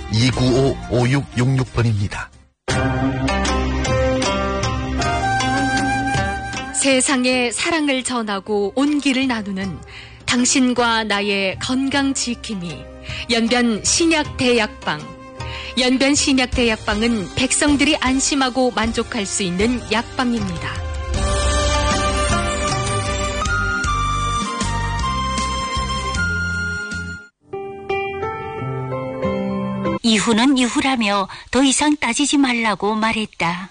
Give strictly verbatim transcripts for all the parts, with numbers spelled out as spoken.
이구오 오육육육 번입니다. 세상에 사랑을 전하고 온기를 나누는 당신과 나의 건강 지킴이 연변 신약대약방. 연변 신약대약방은 백성들이 안심하고 만족할 수 있는 약방입니다. 이후는 이후라며 더 이상 따지지 말라고 말했다.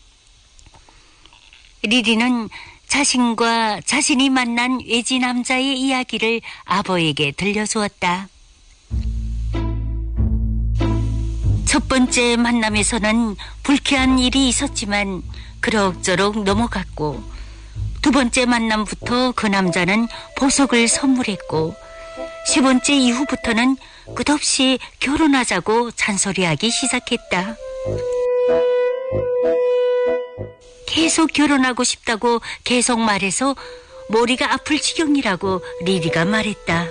리리는 자신과 자신이 만난 외지 남자의 이야기를 아버에게 들려주었다. 첫 번째 만남에서는 불쾌한 일이 있었지만 그럭저럭 넘어갔고, 두 번째 만남부터 그 남자는 보석을 선물했고, 세 번째 이후부터는 끝없이 결혼하자고 잔소리하기 시작했다. 계속 결혼하고 싶다고 계속 말해서 머리가 아플 지경이라고 리리가 말했다.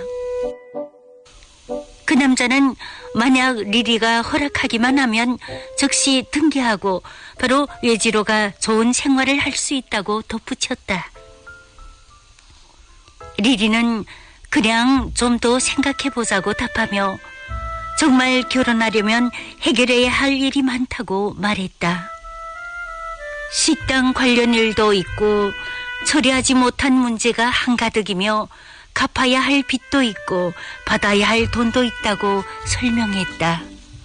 그 남자는 만약 리리가 허락하기만 하면 즉시 등기하고 바로 외지로 가 좋은 생활을 할 수 있다고 덧붙였다. 리리는 그냥 좀 더 생각해보자고 답하며 정말 결혼하려면 해결해야 할 일이 많다고 말했다. 식당 관련 일도 있고 처리하지 못한 문제가 한가득이며 갚아야 할 빚도 있고 받아야 할 돈도 있다고 설명했다.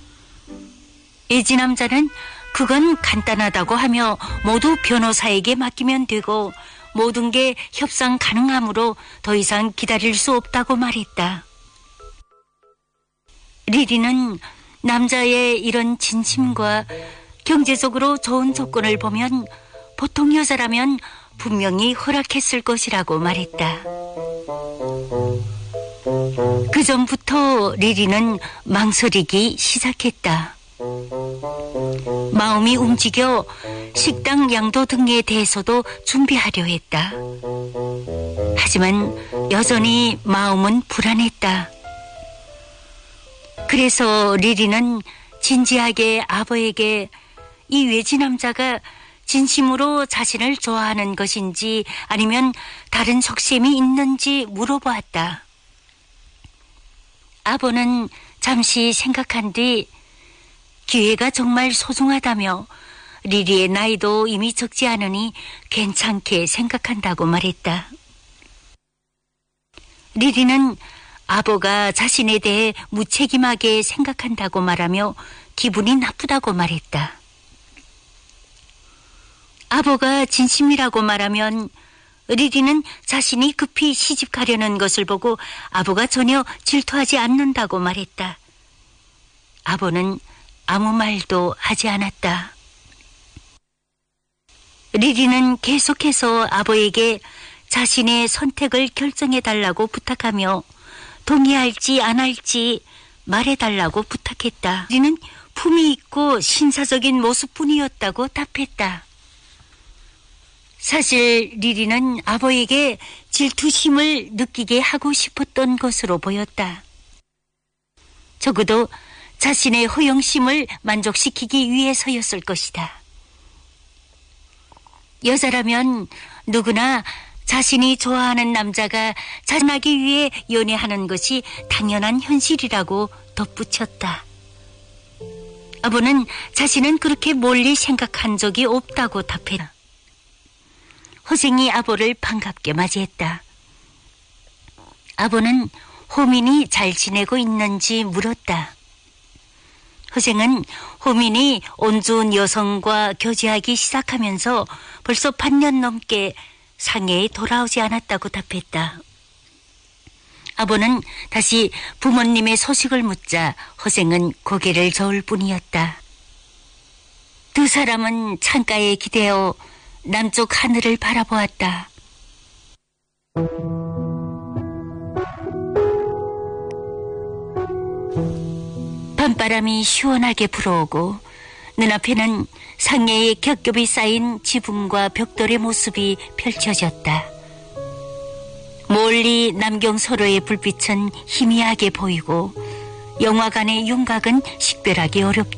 외지 남자는 그건 간단하다고 하며 모두 변호사에게 맡기면 되고 모든 게 협상 가능하므로 더 이상 기다릴 수 없다고 말했다. 리리는 남자의 이런 진심과 경제적으로 좋은 조건을 보면 보통 여자라면 분명히 허락했을 것이라고 말했다. 그 전부터 리리는 망설이기 시작했다. 마음이 움직여 식당 양도 등에 대해서도 준비하려 했다. 하지만 여전히 마음은 불안했다. 그래서 리리는 진지하게 아버에게 이 외지 남자가 진심으로 자신을 좋아하는 것인지 아니면 다른 속셈이 있는지 물어보았다. 아버는 잠시 생각한 뒤 기회가 정말 소중하다며 리리의 나이도 이미 적지 않으니 괜찮게 생각한다고 말했다. 리리는 아버가 자신에 대해 무책임하게 생각한다고 말하며 기분이 나쁘다고 말했다. 아버가 진심이라고 말하면 리리는 자신이 급히 시집 가려는 것을 보고 아버가 전혀 질투하지 않는다고 말했다. 아버는 아무 말도 하지 않았다. 리리는 계속해서 아버에게 자신의 선택을 결정해달라고 부탁하며 동의할지 안 할지 말해달라고 부탁했다. 리리는 품이 있고 신사적인 모습뿐이었다고 답했다. 사실 리리는 아버에게 질투심을 느끼게 하고 싶었던 것으로 보였다. 적어도 자신의 허영심을 만족시키기 위해서였을 것이다. 여자라면 누구나 자신이 좋아하는 남자가 자신하기 위해 연애하는 것이 당연한 현실이라고 덧붙였다. 아버는 자신은 그렇게 멀리 생각한 적이 없다고 답했다. 허생이 아버를 반갑게 맞이했다. 아버는 호민이 잘 지내고 있는지 물었다. 허생은 호민이 온주운 여성과 교제하기 시작하면서 벌써 반년 넘게 상해에 돌아오지 않았다고 답했다. 아버는 다시 부모님의 소식을 묻자 허생은 고개를 저을 뿐이었다. 두 사람은 창가에 기대어 남쪽 하늘을 바라보았다. 밤바람이 시원하게 불어오고 눈앞에는 상해에 겹겹이 쌓인 지붕과 벽돌의 모습이 펼쳐졌다. 멀리 남경서로의 불빛은 희미하게 보이고 영화관의 윤곽은 식별하기 어렵다.